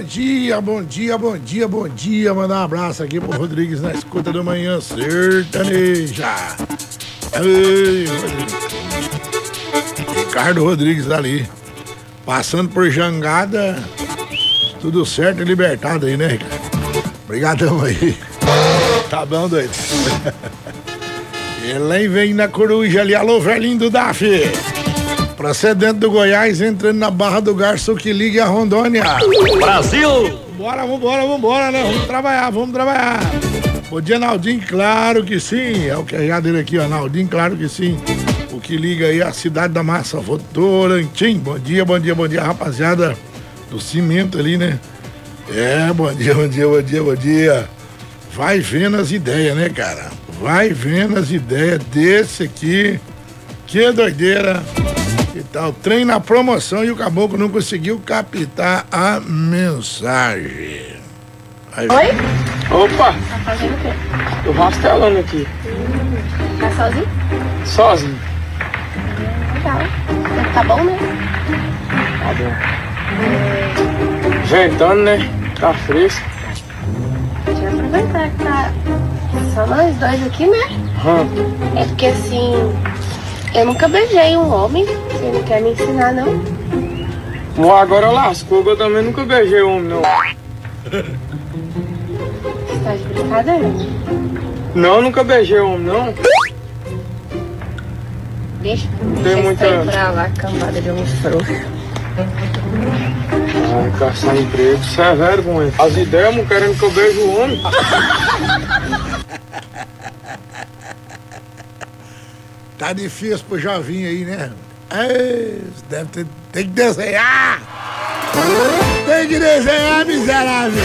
dia, bom dia, bom dia, bom dia. Mandar um abraço aqui pro Rodrigues na escuta do Manhã Sertaneja. Ei, Rodrigues. Ricardo Rodrigues ali, passando por Jangada, tudo certo e libertado aí, né, Ricardo? Obrigadão aí. Tá bom, doido. Ele vem na coruja ali, alô, velhinho do DAF. Procedente do Goiás, entrando na Barra do Garçom que liga a Rondônia. Brasil! Vambora, né? Vamos trabalhar. Bom dia, Naldinho, claro que sim. É o que é dele aqui, ó, Naldinho, claro que sim. O que liga aí a cidade da Massa Votorantim. Bom dia, rapaziada do cimento ali, né? Bom dia. Vai vendo as ideias, né, cara? Vai vendo as ideias desse aqui. Que doideira. E tal, trem na promoção e o caboclo não conseguiu captar a mensagem. Aí, Oi? Opa, Tá fazendo o quê? tô rastelando aqui. Tá sozinho? Sozinho. Legal. Tá bom, né? Tá bom. Ventando, né? Tá fresco. Deixa eu aproveitar que tá só nós dois aqui, né? É porque assim, eu nunca beijei um homem. Você não quer me ensinar, não? Bom, agora lascou, eu também nunca beijei homem, não. Você tá de brincadeira? Não, nunca beijei homem, não. Deixa Tem muita- isso aí pra lá, cambada de homem frouxo. Ai, caçar emprego, isso é vergonha. As ideias, não querendo que eu beijo o homem. tá difícil pro Jovinho aí, né? Tem que desenhar! Tem que desenhar, miserável!